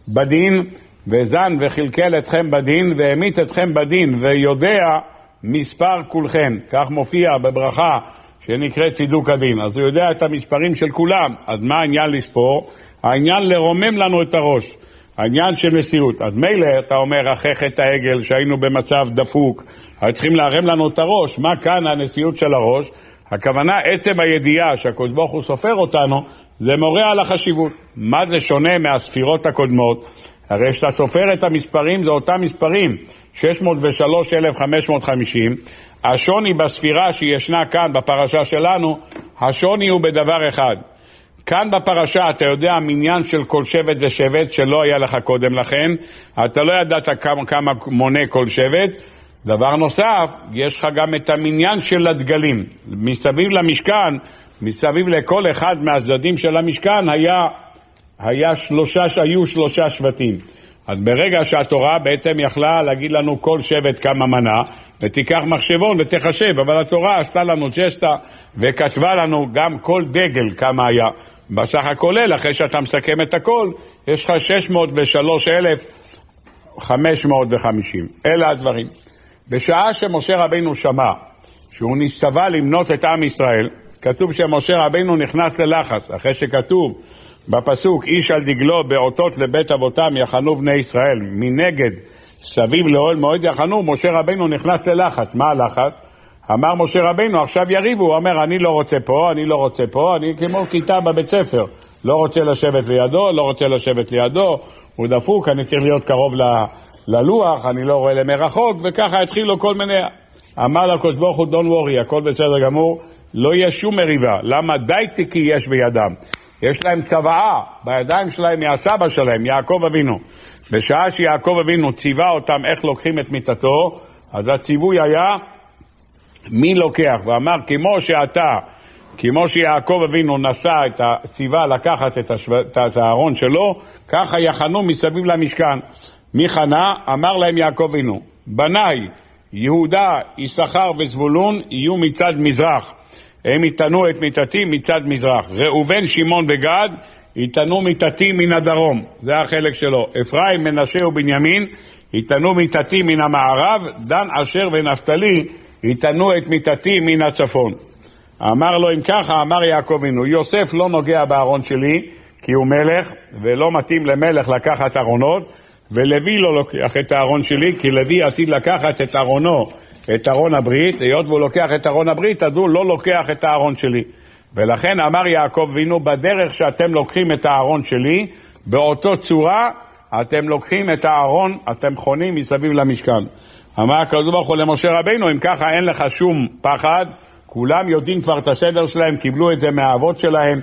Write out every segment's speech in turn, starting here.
בדין, וזן וחלקל אתכם בדין, והמיץ אתכם בדין, ויודע מספר כולכם. כך מופיע בברכה שנקראת צידוק הדין. אז הוא יודע את המספרים של כולם. אז מה העניין לספור? העניין לרומם לנו את הראש. העניין של נשיאות. אז מילא אתה אומר אחרי חטא העגל שהיינו במצב דפוק, צריכים להרם לנו את הראש. מה כאן הנשיאות של הראש? הכוונה עצם הידיעה שהקדוש ברוך הוא סופר אותנו, זה מורה על החשיבות. מה זה שונה מהספירות הקודמות? הרי שאתה סופר את המספרים, זה אותם מספרים, 603,550. השוני בספירה שישנה כאן בפרשה שלנו, השוני הוא בדבר אחד. כאן בפרשה אתה יודע מניין של כל שבט ושבט שלא היה לך קודם לכן, אתה לא ידעת כמה מונה כל שבט. דבר נוסף, יש לך גם את המניין של הדגלים. מסביב למשכן, מסביב לכל אחד מהצדדים של המשכן היו שלושה שבטים. אז ברגע שהתורה בעצם יכלה להגיד לנו כל שבט כמה מנה, ותיקח מחשבון ותחשב, אבל התורה עשתה לנו ג'סטה וכתבה לנו גם כל דגל כמה היה. בסך הכולל, אחרי שאתה מסכם את הכל, יש לך 603,550. אלה הדברים. בשעה שמשה רבינו שמע שהוא נצטווה למנות את עם ישראל, כתוב שמשה רבינו נכנס ללחץ, אחרי שכתוב בפסוק איש על דגלו באותות לבית אבותם יחנו בני ישראל, מנגד סביב לאוהל מועד יחנו, משה רבינו נכנס ללחץ. מה הלחץ? אמר משה רבינו עכשיו יריבו, הוא אומר אני לא רוצה פה, אני לא רוצה פה, אני כמו כיתה בבית ספר, לא רוצה לשבת לידו, לא רוצה לשבת לידו, הוא דפוק, אני צריך להיות קרוב ללוח, אני לא רואה למרחוק, וככה התחילו כל מיני. אמר לקדוש ברוך הוא don't worry, הכל בסדר גמור, לא יהיה שום מריבה. למה? די תיקי יש בידם, יש להם צוואה בידיים שלהם מהסבא שלהם, יעקב אבינו. בשעה שיעקב אבינו ציווה אותם איך לוקחים את מיטתו, אז הציווי היה מי לוקח, ואמר כמו שיעקב אבינו נשא את הציווה לקחת את הארון שלו, ככה יחנו מסביב למשכן. מי חנה? אמר להם יעקב אבינו, בניי יהודה, יששכר וזבולון יהיו מצד מזרח, הם יתנו את מיטתי מצד מזרח. ראובן, שמעון וגד יתנו מיטתי מן הדרום, זה החלק שלו. אפרים, מנשה ובנימין יתנו מיטתי מן המערב, דן, אשר ונפתלי יתנו את מיטתי מן הצפון. אמר לו אם ככה, אמר יעקב אבינו, יוסף לא נוגע בארון שלי כי הוא מלך ולא מתאים למלך לקחת ארונות, ולוי לא לוקח את הארון שלי כי לוי עתיד לקחת את ארונו, את ארון הברית, היות והוא לוקח את ארון הברית אז הוא לא לוקח את הארון שלי. ולכן אמר יעקב אבינו, בדרך שאתם לוקחים את הארון שלי, באותו צורה אתם לוקחים את הארון, אתם חונים מסביב למשכן. אמר הקדוש ברוך הוא למשה רבינו, אם ככה אין לך שום פחד, כולם יודעים כבר את הסדר שלהם, קיבלו את זה מהאבות שלהם.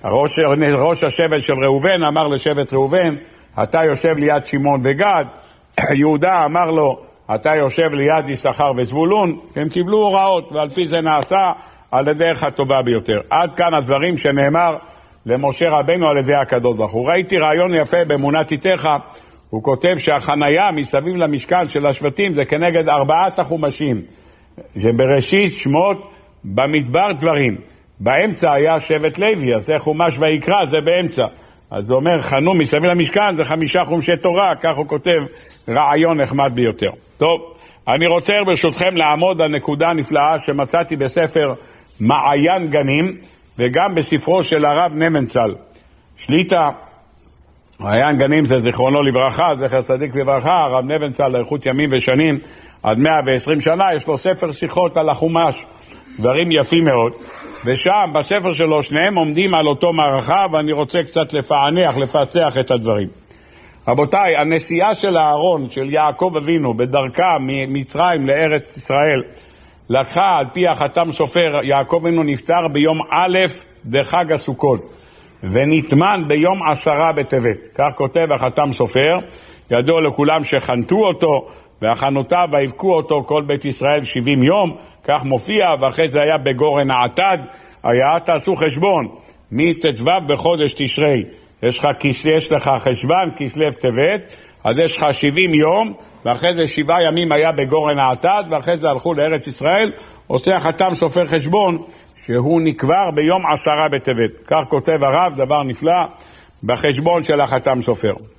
ראש השבט של ראובן אמר לשבט ראובן, אתה יושב ליד שמעון וגד. יהודה אמר לו, אתה יושב ליד יששכר וזבולון. הם קיבלו הוראות, ועל פי זה נעשה על הדרך הטובה ביותר. עד כאן הדברים שנאמר למשה רבינו על ידי הקדוש ברוך הוא. ראיתי רעיון יפה באמונת עתיך, הוא כותב שהחנייה מסביב למשכן של השבטים זה כנגד 4 החומשים, שבראשית שמות, במדבר דברים, באמצע היה שבט לוי, אז זה חומש ויקרא, זה באמצע. אז זה אומר חנו מסביב למשכן זה 5 חומשי תורה, כך הוא כותב, רעיון נחמד ביותר. טוב, אני רוצה ברשותכם לעמוד על נקודה נפלאה שמצאתי בספר מעיין גנים וגם בספרו של הרב נמנצל שליטה. מעיין גנים זה זיכרונו לברכה, זכר צדיק לברכה, הרב נבנצל לאיכות ימים ושנים עד 120 שנה, יש לו ספר שיחות על החומש, דברים יפים מאוד, ושם בספר שלו שניהם עומדים על אותו מערכה, ואני רוצה קצת לפצח את הדברים. רבותיי, הנסיעה של הארון של יעקב אבינו בדרכה ממצרים לארץ ישראל לקחה על פי החתם סופר, יעקב אבינו נפטר ביום א' בחג הסוכות ונתמן ביום 10 בטבת, כך כותב החתם סופר. ידוע לכולם שחנתו אותו והחנותיו והבקו אותו כל בית ישראל 70 יום, כך מופיע, ואחרי זה היה בגורן העתד. היה תעשו חשבון מט"ו בחודש תשרי, יש לך חשבן כסלו טבת, אז יש לך 70 יום, ואחרי זה 7 ימים היה בגורן העתד, ואחרי זה הלכו לארץ ישראל. עושה החתם סופר חשבון שהוא נקבר ביום 10 בטבת, כך כותב הרב, דבר נפלא בחשבון של החתם סופר.